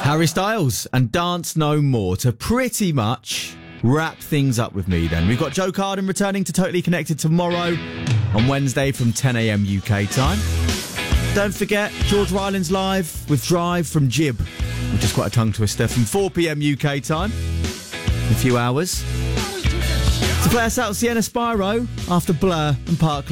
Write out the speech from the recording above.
Harry Styles and Dance No More to pretty much wrap things up with me then. We've got Joe Carden returning to Totally Connected tomorrow on Wednesday from 10 a.m. UK time. Don't forget, George Ryland's live with Drive from Jib, which is quite a tongue twister, from 4 p.m. UK time. In a few hours. To play us out, Sienna Spyro after Blur and Park